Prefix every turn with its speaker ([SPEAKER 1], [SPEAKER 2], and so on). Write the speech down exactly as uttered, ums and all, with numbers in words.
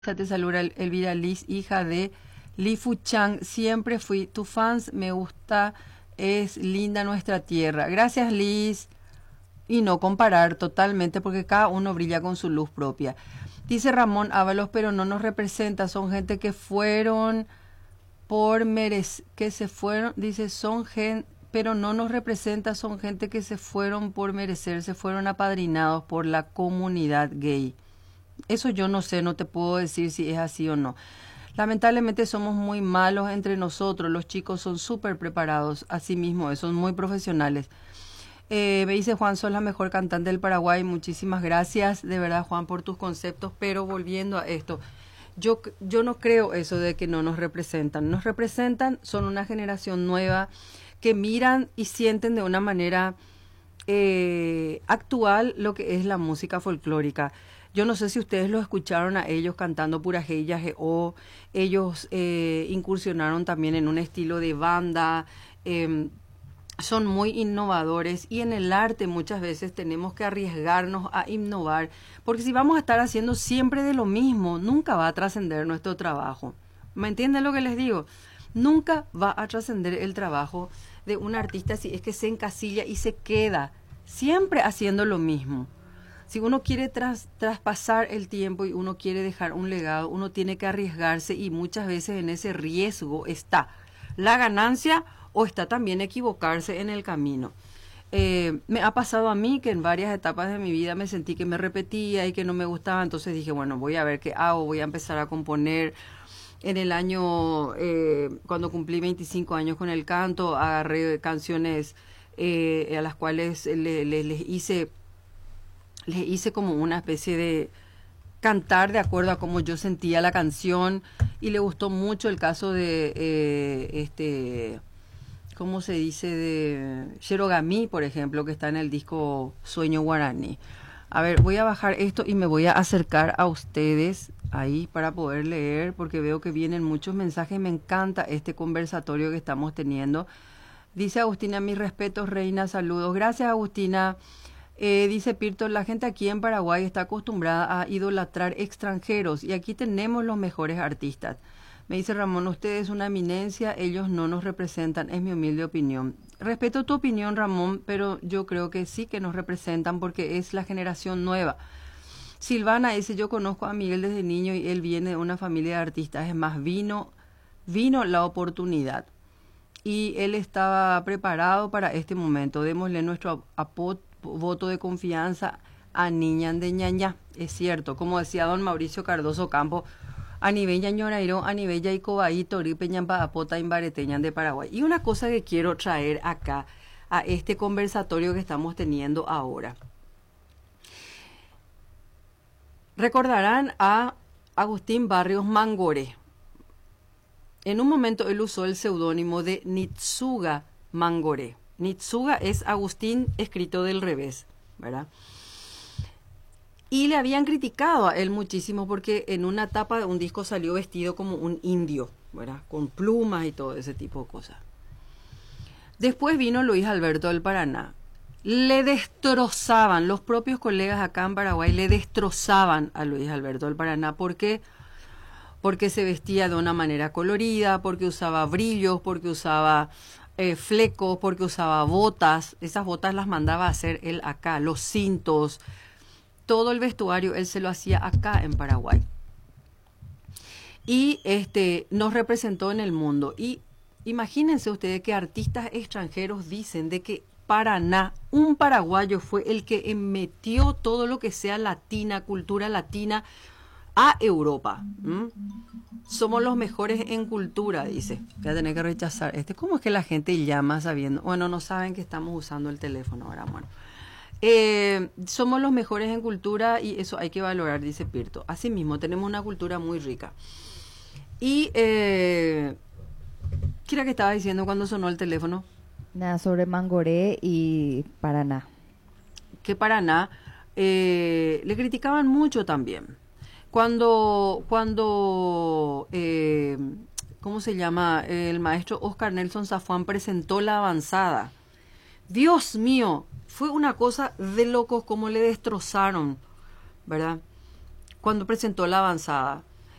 [SPEAKER 1] Te saluda El- Elvira Liz, hija de Li Fuchang. Siempre fui tu fans, me gusta, es linda nuestra tierra. Gracias, Liz. Y no comparar totalmente porque cada uno brilla con su luz propia. Dice Ramón Ábalos, pero no nos representa, son gente que fueron por merecer, que se fueron, dice, son gente, pero no nos representa, son gente que se fueron por merecer, se fueron apadrinados por la comunidad gay. Eso yo no sé, no te puedo decir si es así o no. Lamentablemente somos muy malos entre nosotros, los chicos son súper preparados, así mismo, son muy profesionales. Eh, me dice Juan, sos la mejor cantante del Paraguay, muchísimas gracias, de verdad Juan, por tus conceptos, pero volviendo a esto, yo, yo no creo eso de que no nos representan, nos representan, son una generación nueva que miran y sienten de una manera eh, actual lo que es la música folclórica. Yo no sé si ustedes lo escucharon a ellos cantando pura Purajeya o ellos eh, incursionaron también en un estilo de banda. Eh, son muy innovadores y en el arte muchas veces tenemos que arriesgarnos a innovar, porque si vamos a estar haciendo siempre de lo mismo, nunca va a trascender nuestro trabajo. ¿Me entienden lo que les digo? Nunca va a trascender el trabajo de un artista si es que se encasilla y se queda siempre haciendo lo mismo. Si uno quiere tras, traspasar el tiempo y uno quiere dejar un legado, uno tiene que arriesgarse y muchas veces en ese riesgo está la ganancia o está también equivocarse en el camino. Eh, me ha pasado a mí que en varias etapas de mi vida me sentí que me repetía y que no me gustaba, entonces dije, bueno, voy a ver qué hago, voy a empezar a componer. En el año, eh, cuando cumplí veinticinco años con el canto, agarré canciones eh, a las cuales le, le, les hice... les hice como una especie de cantar de acuerdo a cómo yo sentía la canción y le gustó mucho el caso de eh, este, ¿cómo se dice? De Sherogami, por ejemplo, que está en el disco Sueño Guaraní. A ver, voy a bajar esto y me voy a acercar a ustedes ahí para poder leer porque veo que vienen muchos mensajes. Me encanta este conversatorio que estamos teniendo. Dice Agustina, mis respetos, reina, saludos. Gracias, Agustina. Eh, dice Pirto, la gente aquí en Paraguay está acostumbrada a idolatrar extranjeros y aquí tenemos los mejores artistas. Me dice Ramón, usted es una eminencia, ellos no nos representan, es mi humilde opinión. Respeto tu opinión, Ramón, pero yo creo que sí que nos representan porque es la generación nueva. Silvana dice, yo conozco a Miguel desde niño y él viene de una familia de artistas, es más, vino, vino la oportunidad. Y él estaba preparado para este momento. Démosle nuestro apoyo, voto de confianza a Niñan de Ñaña. Es cierto, como decía don Mauricio Cardoso Campo, a nivel ñañorairo, a nivel yaicobaí, toripe, ñampa, apota, imbareteñan de Paraguay. Y una cosa que quiero traer acá, a este conversatorio que estamos teniendo ahora. Recordarán a Agustín Barrios Mangoré. En un momento él usó el seudónimo de Nitsuga Mangoré. Nitsuga es Agustín escrito del revés, ¿verdad? Y le habían criticado a él muchísimo porque en una tapa de un disco salió vestido como un indio, ¿verdad? Con plumas y todo ese tipo de cosas. Después vino Luis Alberto del Paraná. Le destrozaban, los propios colegas acá en Paraguay le destrozaban a Luis Alberto del Paraná. ¿Por qué? Porque se vestía de una manera colorida, porque usaba brillos, porque usaba eh, flecos, porque usaba botas. Esas botas las mandaba a hacer él acá, los cintos, todo el vestuario él se lo hacía acá en Paraguay. Y este nos representó en el mundo. Y imagínense ustedes que artistas extranjeros dicen de que Paraná, un paraguayo fue el que metió todo lo que sea latina, cultura latina, a Europa. ¿Mm? Somos los mejores en cultura, dice. Voy a tener que rechazar este. ¿Cómo es que la gente llama sabiendo? Bueno, no saben que estamos usando el teléfono ahora, bueno. Eh, somos los mejores en cultura y eso hay que valorar, dice Pirto. Asimismo, tenemos una cultura muy rica. Y, eh, ¿qué era que estaba diciendo cuando sonó el teléfono?
[SPEAKER 2] Nada, sobre Mangoré y Paraná.
[SPEAKER 1] Que Paraná eh, le criticaban mucho también. Cuando, cuando eh, ¿cómo se llama? El maestro Oscar Nelson Zafón presentó La Avanzada. Dios mío, fue una cosa de locos como le destrozaron, ¿verdad? Cuando presentó La Avanzada.